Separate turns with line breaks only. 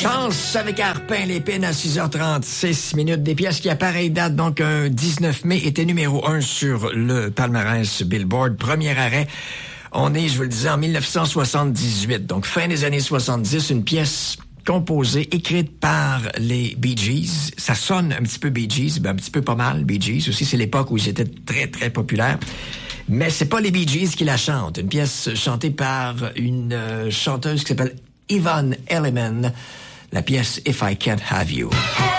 Chance avec Arpin Lépine à 6h36 minutes. Des pièces qui à pareille date, donc un 19 mai, étaient numéro 1 sur le palmarès Billboard. Premier arrêt. On est, je vous le disais, en 1978. Donc fin des années 70, une pièce composée, écrite par les Bee Gees. Ça sonne un petit peu Bee Gees, un petit peu pas mal Bee Gees aussi. C'est l'époque où ils étaient très, très populaires. Mais c'est pas les Bee Gees qui la chantent. Une pièce chantée par une chanteuse qui s'appelle Yvonne Elliman. La pièce If I Can't Have You.